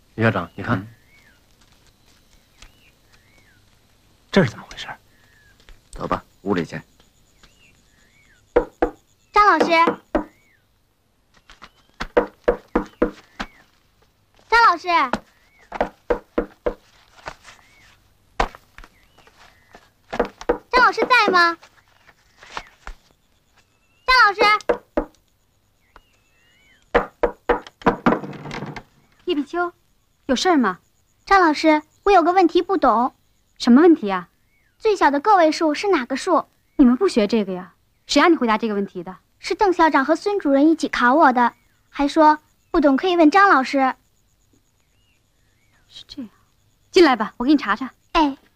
李校长，你看，这是怎么回事？ 走吧，屋里去。 张老师，张老师，张老师在吗？张老师， 叶碧秋，有事儿吗？ 张老师，我有个问题不懂。 什么问题呀？ 最小的个位数是哪个数？ 你们不学这个呀？谁让你回答这个问题的？ 是邓校长和孙主任一起考我的，还说不懂可以问张老师。 是这样，进来吧，我给你查查。 哎。